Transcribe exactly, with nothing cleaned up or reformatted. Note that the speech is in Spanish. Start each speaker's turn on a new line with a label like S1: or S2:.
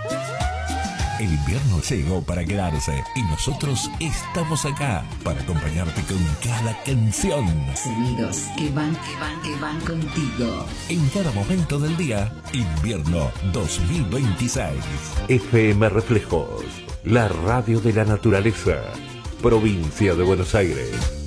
S1: El invierno llegó para quedarse y nosotros estamos acá para acompañarte con cada canción.
S2: Sonidos que van, que van, que van contigo.
S1: En cada momento del día, invierno dos mil veintiséis.
S3: F M Reflejos, la radio de la naturaleza, provincia de Buenos Aires.